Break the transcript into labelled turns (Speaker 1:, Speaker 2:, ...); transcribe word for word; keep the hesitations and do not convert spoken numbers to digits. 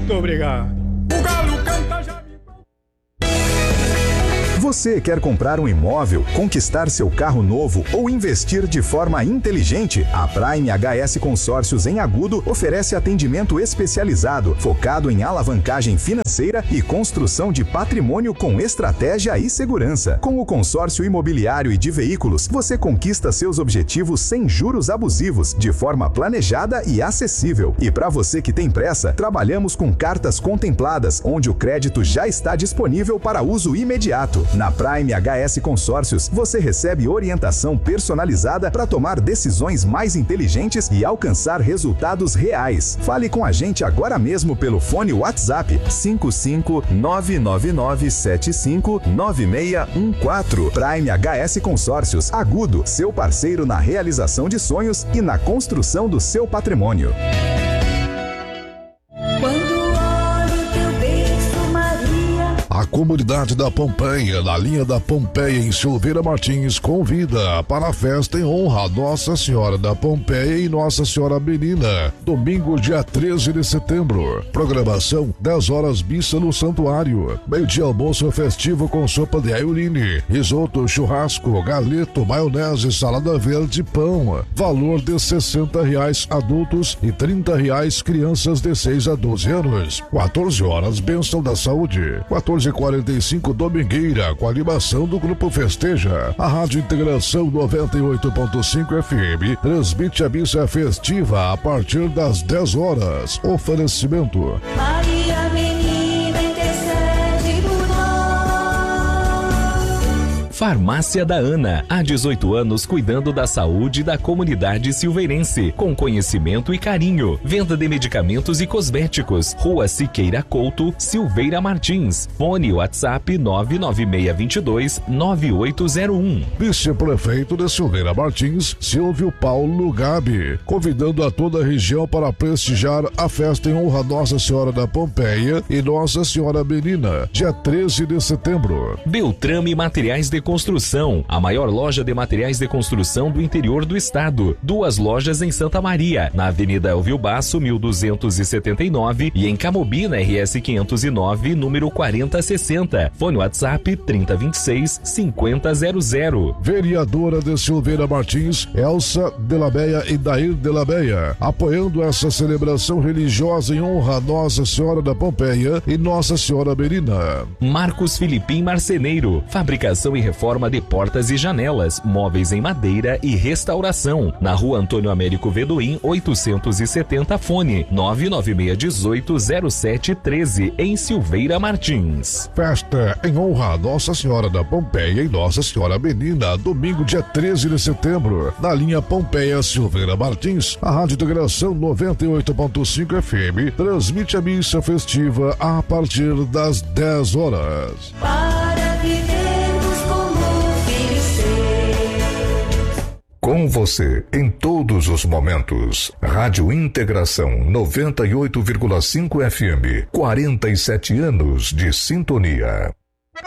Speaker 1: Muito obrigado. O galo canta já.
Speaker 2: Você quer comprar um imóvel, conquistar seu carro novo ou investir de forma inteligente? A Prime H S Consórcios em Agudo oferece atendimento especializado, focado em alavancagem financeira e construção de patrimônio com estratégia e segurança. Com o consórcio imobiliário e de veículos, você conquista seus objetivos sem juros abusivos, de forma planejada e acessível. E para você que tem pressa, trabalhamos com cartas contempladas, onde o crédito já está disponível para uso imediato. Na Prime H S Consórcios, você recebe orientação personalizada para tomar decisões mais inteligentes e alcançar resultados reais. Fale com a gente agora mesmo pelo fone WhatsApp cinco cinco nove nove nove sete cinco nove seis um quatro. Prime H S Consórcios Agudo, seu parceiro na realização de sonhos e na construção do seu patrimônio.
Speaker 3: A comunidade da Pompeia, na linha da Pompeia em Silveira Martins, convida para a festa em honra a Nossa Senhora da Pompeia e Nossa Senhora Menina, domingo, dia treze de setembro. Programação, dez horas missa no santuário. Meio-dia almoço festivo com sopa de aiuline, risoto, churrasco, galeto, maionese, salada verde e pão. Valor de sessenta reais adultos e trinta reais crianças de seis a doze anos. quatorze horas, bênção da saúde. quatorze e quarenta e cinco, domingueira, com a animação do Grupo Festeja. A Rádio Integração noventa e oito ponto cinco F M transmite a missa festiva a partir das dez horas. Oferecimento:
Speaker 4: Maria Menina, intercede por nós.
Speaker 5: Farmácia da Ana, há dezoito anos cuidando da saúde da comunidade silveirense, com conhecimento e carinho. Venda de medicamentos e cosméticos. Rua Siqueira Couto, Silveira Martins. Fone WhatsApp nove nove seis dois dois nove oito zero um.
Speaker 3: Vice-prefeito de Silveira Martins, Silvio Paulo Gabi, convidando a toda a região para prestigiar a festa em honra a Nossa Senhora da Pompeia e Nossa Senhora Menina, dia treze de setembro.
Speaker 5: Beltrame Materiais de Construção, a maior loja de materiais de construção do interior do estado. Duas lojas em Santa Maria, na Avenida Elvio Basso, mil duzentos e setenta e nove, e em Camobina, R S quinhentos e nove, número quarenta sessenta. Fone WhatsApp trinta vinte e seis cinquenta zero zero.
Speaker 3: Vereadora de Silveira Martins, Elsa Delabeia e Dair Delabeia, apoiando essa celebração religiosa em honra a Nossa Senhora da Pompeia e Nossa Senhora Menina.
Speaker 5: Marcos Filipim Marceneiro, fabricação e reforma de portas e janelas, móveis em madeira e restauração. Na Rua Antônio Américo Vedoim, oitocentos e setenta, fone nove nove seis um oito zero sete um três, em Silveira Martins.
Speaker 3: Festa em honra a Nossa Senhora da Pompeia e Nossa Senhora Menina, domingo, dia treze de setembro, na linha Pompeia Silveira Martins. A Rádio Integração noventa e oito ponto cinco F M transmite a missa festiva a partir das dez horas.
Speaker 4: Para vivermos como filhos seus.
Speaker 2: Com você em todos os momentos. Rádio Integração noventa e oito vírgula cinco F M, quarenta e sete anos de sintonia.